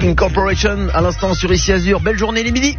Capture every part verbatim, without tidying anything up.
Incorporation à l'instant sur Ici Azur. Belle journée les midis.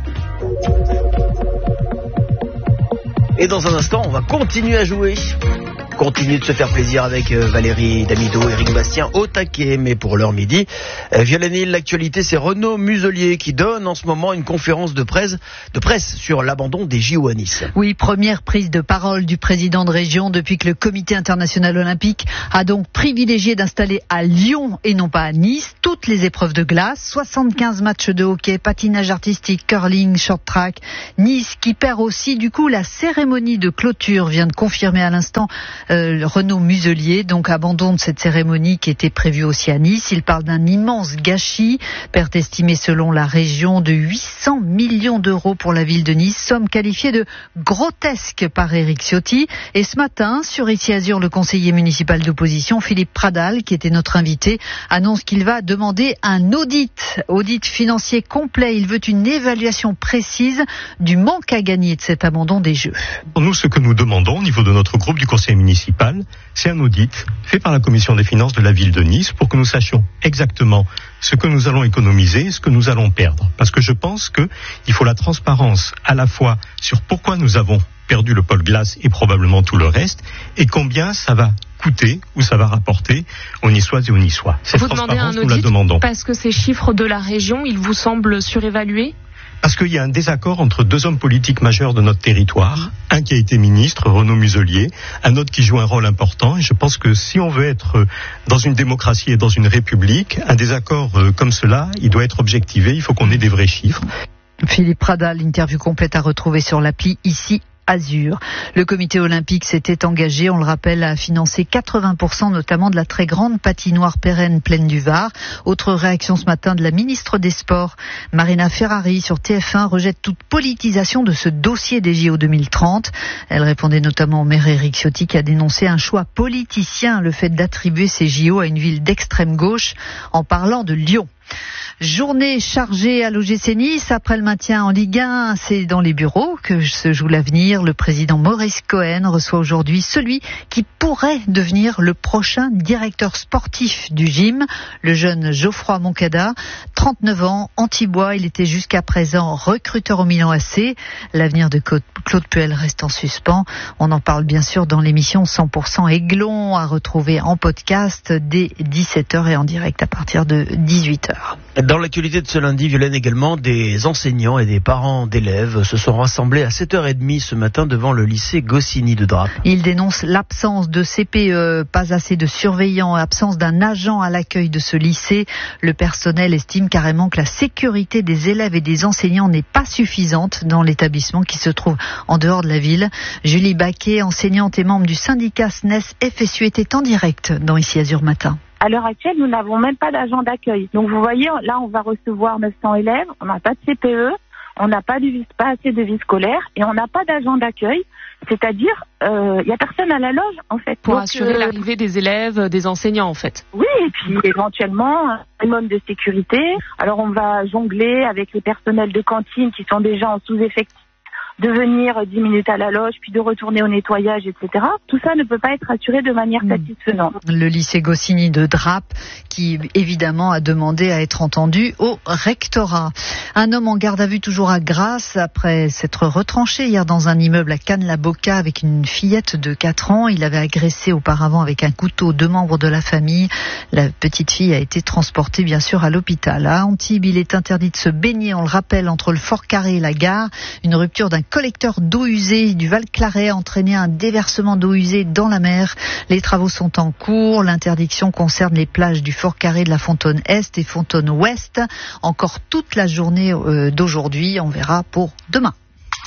Et dans un instant, on va continuer à jouer. Continue de se faire plaisir avec euh, Valérie Damido, Eric Bastien au taquet. Mais pour l'heure midi, euh, Violaine, l'actualité, c'est Renaud Muselier qui donne en ce moment une conférence de presse, de presse sur l'abandon des J O à Nice. Oui, première prise de parole du président de région depuis que le Comité international olympique a donc privilégié d'installer à Lyon et non pas à Nice toutes les épreuves de glace, soixante-quinze matchs de hockey, patinage artistique, curling, short track. Nice qui perd aussi du coup la cérémonie de clôture, vient de confirmer à l'instant Euh, Renaud Muselier, donc abandon de cette cérémonie qui était prévue aussi à Nice. Il parle d'un immense gâchis, perte estimée selon la région de huit cents millions d'euros pour la ville de Nice, somme qualifiée de grotesque par Éric Ciotti. Et ce matin, sur Ici Azur, le conseiller municipal d'opposition, Philippe Pradal, qui était notre invité, annonce qu'il va demander un audit, audit financier complet. Il veut une évaluation précise du manque à gagner de cet abandon des Jeux. Pour nous, ce que nous demandons au niveau de notre groupe du conseil municipal, c'est un audit fait par la commission des finances de la ville de Nice pour que nous sachions exactement ce que nous allons économiser, ce que nous allons perdre. Parce que je pense qu'il faut la transparence à la fois sur pourquoi nous avons perdu le pôle glace et probablement tout le reste, et combien ça va coûter ou ça va rapporter aux Niçoises et aux Niçois. Cette vous demandez un transparence, nous la audit demandons. Parce que ces chiffres de la région, ils vous semblent surévalués ? Parce qu'il y a un désaccord entre deux hommes politiques majeurs de notre territoire, un qui a été ministre, Renaud Muselier, un autre qui joue un rôle important, et je pense que si on veut être dans une démocratie et dans une république, un désaccord comme cela, il doit être objectivé, il faut qu'on ait des vrais chiffres. Philippe Pradal, interview complète à retrouver sur l'appli Ici Azur. Le comité olympique s'était engagé, on le rappelle, à financer quatre-vingts pour cent notamment de la très grande patinoire pérenne Plaine du Var. Autre réaction ce matin de la ministre des Sports, Marina Ferrari, sur T F un, rejette toute politisation de ce dossier des J O deux mille trente. Elle répondait notamment au maire Éric Ciotti qui a dénoncé un choix politicien, le fait d'attribuer ces J O à une ville d'extrême gauche en parlant de Lyon. Journée chargée à l'O G C Nice après le maintien en Ligue un. C'est dans les bureaux que se joue l'avenir. Le président Maurice Cohen reçoit aujourd'hui celui qui pourrait devenir le prochain directeur sportif du gym, le jeune Geoffroy Moncada, trente-neuf ans, Antibois. Il était jusqu'à présent recruteur au Milan A C. L'avenir de Claude Puel reste en suspens. On en parle bien sûr dans l'émission cent pour cent Aiglon, à retrouver en podcast dès dix-sept heures et en direct à partir de dix-huit heures. Dans l'actualité de ce lundi, Violaine, également, des enseignants et des parents d'élèves se sont rassemblés à sept heures trente ce matin devant le lycée Goscinny de Drape. Ils dénoncent l'absence de C P E, pas assez de surveillants, absence d'un agent à l'accueil de ce lycée. Le personnel estime carrément que la sécurité des élèves et des enseignants n'est pas suffisante dans l'établissement qui se trouve en dehors de la ville. Julie Baquet, enseignante et membre du syndicat S N E S F S U, était en direct dans Ici Azur Matin. À l'heure actuelle, nous n'avons même pas d'agent d'accueil. Donc vous voyez, là, on va recevoir neuf cents élèves, on n'a pas de C P E, on n'a pas, de, pas assez de vie scolaire et on n'a pas d'agent d'accueil. C'est-à-dire, il euh, n'y a personne à la loge, en fait. Pour Donc, assurer euh, l'arrivée des élèves, des enseignants, en fait. Oui, et puis éventuellement, un minimum de sécurité. Alors on va jongler avec les personnels de cantine qui sont déjà en sous-effectif, de venir dix minutes à la loge, puis de retourner au nettoyage, et cetera. Tout ça ne peut pas être assuré de manière satisfaisante. Le lycée Goscinny de Drape, qui évidemment a demandé à être entendu au rectorat. Un homme en garde à vue toujours à Grasse, après s'être retranché hier dans un immeuble à Cannes-la-Boca avec une fillette de quatre ans. Il avait agressé auparavant avec un couteau deux membres de la famille. La petite fille a été transportée bien sûr à l'hôpital. À Antibes, il est interdit de se baigner, on le rappelle, entre le Fort Carré et la gare. Une rupture d'un collecteur d'eau usée du Val-Claret a entraîné un déversement d'eau usée dans la mer. Les travaux sont en cours. L'interdiction concerne les plages du Fort Carré, de la Fontaine Est et Fontaine Ouest. Encore toute la journée euh, d'aujourd'hui. On verra pour demain.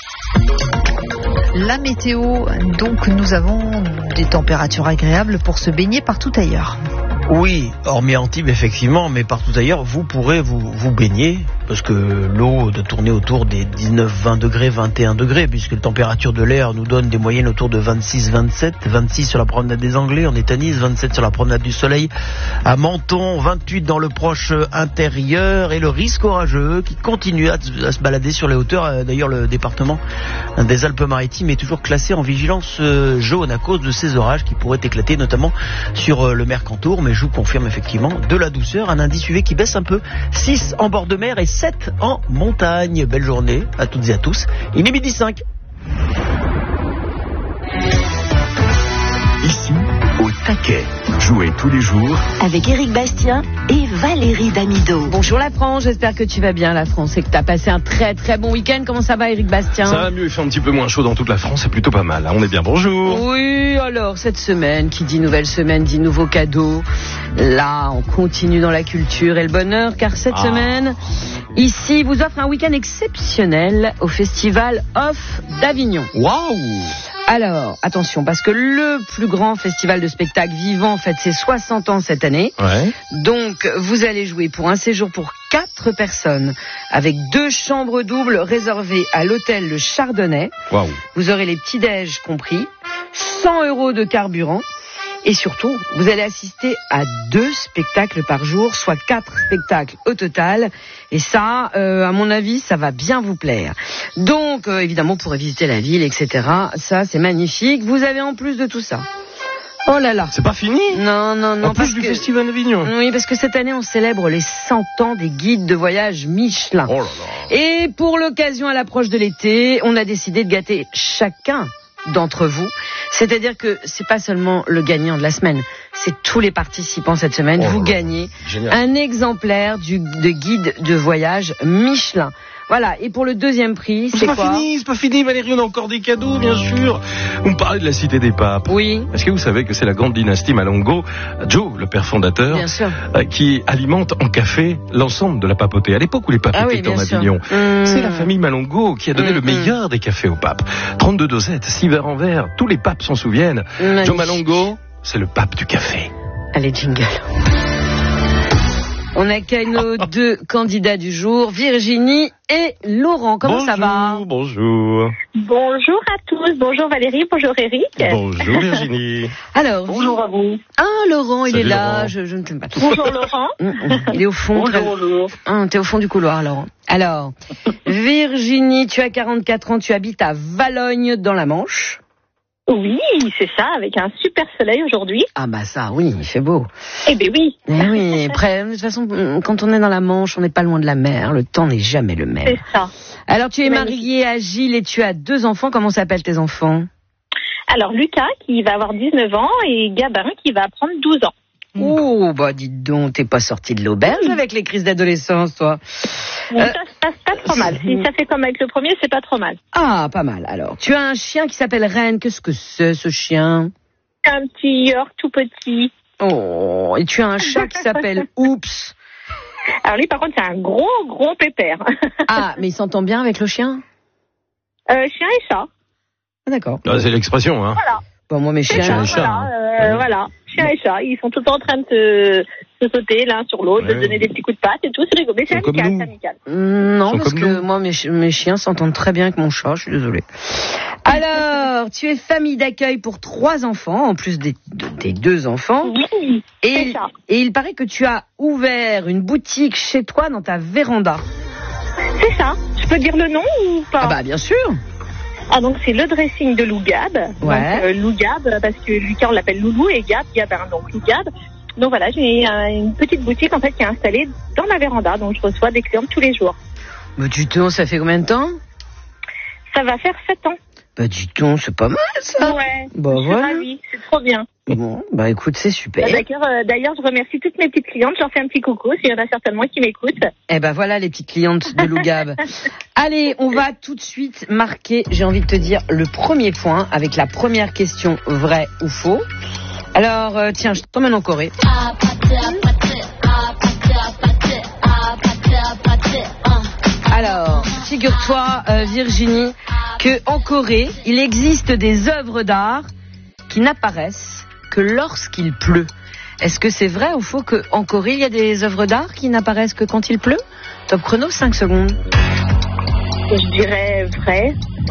La météo, donc nous avons des températures agréables pour se baigner partout ailleurs. Oui, hormis Antibes effectivement, mais partout ailleurs, vous pourrez vous, vous baigner parce que l'eau doit tourner autour des dix-neuf vingt degrés, vingt et un degrés, puisque la température de l'air nous donne des moyennes autour de vingt-six vingt-sept, vingt-six sur la promenade des Anglais, on est à Nice, vingt-sept sur la promenade du Soleil, à Menton, vingt-huit dans le proche intérieur, et le risque orageux qui continue à, à se balader sur les hauteurs. D'ailleurs, le département des Alpes-Maritimes est toujours classé en vigilance jaune à cause de ces orages qui pourraient éclater, notamment sur le Mercantour, mais je vous confirme effectivement de la douceur, un indice U V qui baisse un peu, six en bord de mer et sept en montagne. Belle journée à toutes et à tous. Il est midi cinq. Ici, au taquet. Jouez tous les jours avec Éric Bastien et Valérie Damido. Bonjour la France, j'espère que tu vas bien la France et que tu as passé un très très bon week-end. Comment ça va Éric Bastien? Ça va mieux, il fait un petit peu moins chaud dans toute la France, c'est plutôt pas mal. On est bien, bonjour. Oui, alors cette semaine, qui dit nouvelle semaine, dit nouveaux cadeaux. Là, on continue dans la culture et le bonheur, car cette ah. semaine, ici, vous offre un week-end exceptionnel au Festival Off d'Avignon. Waouh! Alors, attention, parce que le plus grand festival de spectacle vivant fête ses soixante ans cette année. Ouais. Donc, vous allez jouer pour un séjour pour quatre personnes, avec deux chambres doubles réservées à l'hôtel Le Chardonnay. Waouh. Vous aurez les petits-déj compris, cent euros de carburant. Et surtout, vous allez assister à deux spectacles par jour, soit quatre spectacles au total. Et ça, euh, à mon avis, ça va bien vous plaire. Donc, euh, évidemment, vous pourrez visiter la ville, et cetera. Ça, c'est magnifique. Vous avez en plus de tout ça. Oh là là. C'est pas fini? Non, non, non. En plus parce du que, Festival d'Avignon. Oui, parce que cette année, on célèbre les cent ans des guides de voyage Michelin. Oh là là. Et pour l'occasion, à l'approche de l'été, on a décidé de gâter chacun d'entre vous. C'est-à-dire que c'est pas seulement le gagnant de la semaine, c'est tous les participants cette semaine. Oh vous gagnez génial. Un exemplaire du de guide de voyage Michelin. Voilà, et pour le deuxième prix, c'est, c'est quoi? C'est pas fini, c'est pas fini, Valérie, on a encore des cadeaux, bien sûr. Vous me parlez de la Cité des Papes. Oui. Est-ce que vous savez que c'est la grande dynastie Malongo, Joe, le père fondateur, bien sûr. Euh, qui alimente en café l'ensemble de la papauté. À l'époque où les papes ah étaient oui, en sûr. Avignon, mmh. c'est la famille Malongo qui a donné mmh. le meilleur des cafés aux papes. trente-deux dosettes, six verres en verre, tous les papes s'en souviennent. Mmh. Joe Malongo, c'est le pape du café. Allez, jingle. On accueille nos deux candidats du jour, Virginie et Laurent. Comment bonjour, ça va? Bonjour. Bonjour à tous. Bonjour Valérie, bonjour Eric. Bonjour Virginie. Alors, bonjour à vous. Ah, Laurent, il Salut est là. Laurent. Je, je ne t'aime pas. Bonjour Laurent. Il est au fond. Bonjour, bonjour. Ah, t'es au fond du couloir, Laurent. Alors, Virginie, tu as quarante-quatre ans, tu habites à Valognes dans la Manche. Oui, c'est ça, avec un super soleil aujourd'hui. Ah bah ça, oui, il fait beau. Eh ben oui. Eh oui, après, de toute façon, quand on est dans la Manche, on n'est pas loin de la mer, le temps n'est jamais le même. C'est ça. Alors, tu es mariée à Gilles et tu as deux enfants, comment s'appellent tes enfants? Alors, Lucas, qui va avoir dix-neuf ans, et Gabin, qui va prendre douze ans. Oh, bah dis donc, t'es pas sorti de l'auberge avec les crises d'adolescence, toi. Bon, euh, ça se passe pas trop mal. Si ça fait comme avec le premier, c'est pas trop mal. Ah, pas mal. Alors, tu as un chien qui s'appelle Reine. Qu'est-ce que c'est, ce chien? Un petit York tout petit. Oh, et tu as un chat qui s'appelle Oups. Alors lui, par contre, c'est un gros, gros pépère. Ah, mais il s'entend bien avec le chien? euh, Chien et chat. Ah, d'accord. Ah, c'est l'expression, hein. Voilà. Bon, moi, mes chiens et chats. Voilà, euh, voilà. Chien et chat, ils sont tout le temps en train de se, se sauter l'un sur l'autre, ouais. de donner des petits coups de patte et tout, c'est rigolo. Mais c'est amical, c'est amical. Mmh, non, parce que nous. moi, mes, mes chiens s'entendent très bien avec mon chat, je suis désolée. Alors, tu es famille d'accueil pour trois enfants, en plus des, de, des deux enfants. Oui, et, c'est ça. Et il paraît que tu as ouvert une boutique chez toi dans ta véranda. C'est ça. Je peux dire le nom ou pas? Ah bah, bien sûr. Ah, donc c'est le dressing de Lou Gab. Ouais. Donc, euh, Lou Gab, parce que Lucas on l'appelle Loulou et Gab, Gabin, donc Lou Gab. Donc voilà, j'ai euh, une petite boutique en fait qui est installée dans ma véranda, donc je reçois des clients tous les jours. Bah dis donc, ça fait combien de temps? Ça va faire sept ans. Bah dis donc, c'est pas mal ça. Ouais, bah, je suis voilà. ravie, c'est trop bien. Bon, bah écoute, c'est super. D'ailleurs, euh, d'ailleurs, je remercie toutes mes petites clientes, je leur fais un petit coucou, s'il y en a certainement qui m'écoutent. Eh ben voilà les petites clientes de Lou Gab. Allez, on va tout de suite marquer, j'ai envie de te dire, le premier point avec la première question, vrai ou faux. Alors, euh, tiens, je t'emmène en Corée. Alors, figure-toi, euh, Virginie, que en Corée, il existe des œuvres d'art qui n'apparaissent que lorsqu'il pleut. Est-ce que c'est vrai ou faux qu'en Corée, il y a des œuvres d'art qui n'apparaissent que quand il pleut? Top chrono, cinq secondes. Je dirais vrai.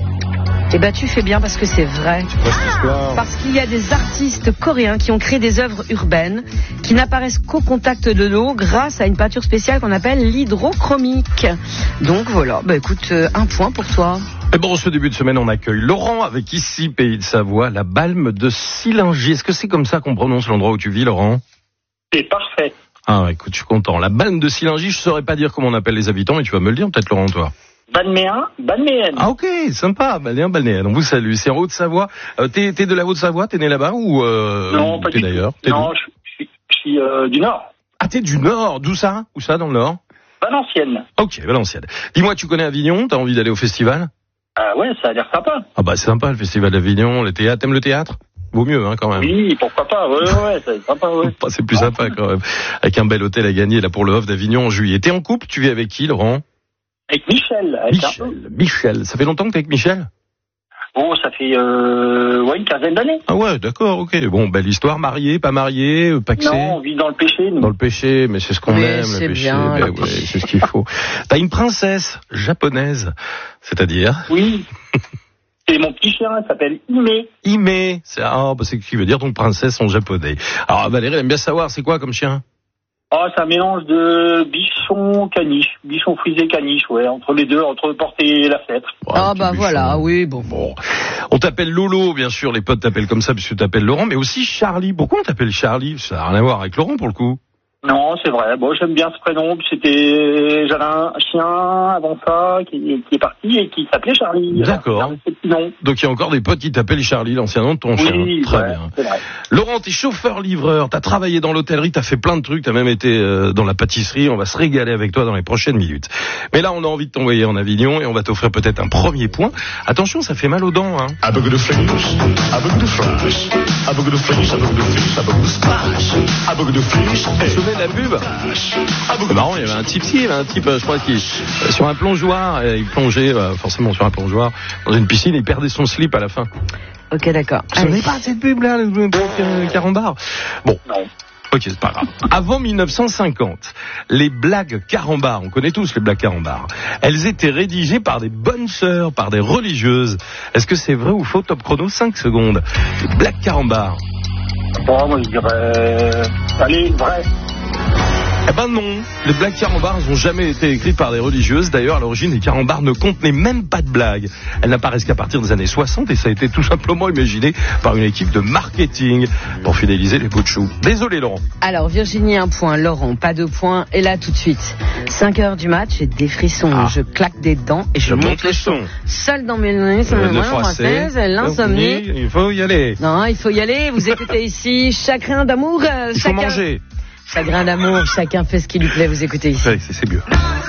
Eh ben, tu fais bien parce que c'est vrai. Ah, parce qu'il y a des artistes coréens qui ont créé des œuvres urbaines qui n'apparaissent qu'au contact de l'eau grâce à une peinture spéciale qu'on appelle l'hydrochromique. Donc voilà, bah écoute, euh, un point pour toi. Et bon, ce début de semaine, on accueille Laurent avec ici, Pays de Savoie, la Balme de Sillingy. Est-ce que c'est comme ça qu'on prononce l'endroit où tu vis, Laurent? C'est parfait. Ah, écoute, je suis content. La Balme de Sillingy, je saurais pas dire comment on appelle les habitants, mais tu vas me le dire peut-être, Laurent, toi. Balméen, balméenne. Ah ok, sympa, balnéen, balnéenne. On vous salue. C'est en Haute-Savoie. Euh, t'es, t'es de la Haute-Savoie, t'es né là-bas ou euh, Non, ou pas t'es du d'ailleurs tout. T'es Non, je suis, je suis euh, du Nord. Ah, t'es du Nord. D'où ça? Où ça, dans le Nord? Valenciennes. Ok, Valenciennes. Dis-moi, tu connais Avignon? T'as envie d'aller au festival? Ah ouais, ça a l'air sympa. Ah bah c'est sympa le festival d'Avignon, le théâtre. T'aimes le théâtre? Vaut mieux, hein, quand même. Oui, pourquoi pas. Ouais, ouais, c'est sympa, ouais. C'est plus sympa quand même. Avec un bel hôtel à gagner là pour le Off d'Avignon en juillet. T'es en couple? Tu vis avec qui, Laurent? Avec Michel. Avec Michel. Un... Michel. Ça fait longtemps que t'es avec Michel? Oh, ça fait euh, ouais, une quinzaine d'années. Ah ouais, d'accord, ok. Bon, belle histoire. Marié, pas marié, paxé? Non, on vit dans le péché, nous. Dans le péché, mais c'est ce qu'on mais aime, c'est le péché. bien, Ben le ouais, péché. c'est ce qu'il faut. T'as une princesse japonaise, c'est-à-dire? Oui. C'est mon petit chien, il s'appelle Ime. Ime. C'est, ah, bah, c'est ce qui veut dire donc princesse en japonais. Alors, Valérie, elle aime bien savoir, c'est quoi comme chien? Oh, c'est un mélange de bichon caniche, bichon frisé caniche, ouais, entre les deux, entre le porc et la cèdre. Ouais, Ah petit bah bichon. voilà, oui, bon. Bon. On t'appelle Lolo, bien sûr, les potes t'appellent comme ça puisque tu t'appelles Laurent, mais aussi Charlie. Pourquoi on t'appelle Charlie? Ça n'a rien à voir avec Laurent pour le coup. Non, c'est vrai. Bon, j'aime bien ce prénom. Puis C'était, j'avais un chien avant ça qui, qui est parti et qui s'appelait Charlie. D'accord. Alors, c'est le nom. Donc il y a encore des potes qui t'appellent Charlie, l'ancien nom de ton chien. Oui, Très ouais, bien. c'est vrai. Laurent, t'es chauffeur-livreur, t'as travaillé dans l'hôtellerie, t'as fait plein de trucs, t'as même été euh, dans la pâtisserie. On va se régaler avec toi dans les prochaines minutes. Mais là, on a envie de t'envoyer en Avignon et on va t'offrir peut-être un premier point. Attention, ça fait mal aux dents, hein. A beaucoup de frites, a beaucoup de flash, a beaucoup de frites, a beaucoup de frites, a beaucoup de splash, a beaucoup de frites. Vous vous souvenez de la pub? C'est marrant, il y avait un type, si, il y avait un type, euh, je crois, qui, euh, sur un plongeoir, euh, il plongeait, euh, forcément sur un plongeoir, dans une piscine, il perdait son slip à la fin. Ok, d'accord. Vous savez pas cette pub-là, le euh, carambar? Bon. Non. Ok, c'est pas grave. Avant mille neuf cent cinquante, les blagues carambar, on connaît tous les blagues carambar, elles étaient rédigées par des bonnes sœurs, par des religieuses. Est-ce que c'est vrai ou faux? Top chrono, cinq secondes. Les blagues carambar. Bon, moi, je dirais, allez, vrai. Eh ben non, les blagues carambars n'ont jamais été écrites par des religieuses. D'ailleurs, à l'origine, les carambars ne contenaient même pas de blagues. Elles n'apparaissent qu'à partir des années soixante et ça a été tout simplement imaginé par une équipe de marketing pour fidéliser les pots de chou. Désolé, Laurent. Alors, Virginie, un point. Laurent, pas de point. Et là, tout de suite, cinq heures du match, j'ai des frissons. Ah. Je claque des dents et je, Je monte monte le le son. son. Seul dans mes nuits, c'est Le moi, froissé, française, l'insomnie. Il faut y aller. Non, il faut y aller. Vous écoutez ici Chagrin d'amour. euh, Il faut chacun... manger. Chagrin d'amour, chacun fait ce qui lui plaît. Vous écoutez ici. Ouais, c'est, c'est mieux.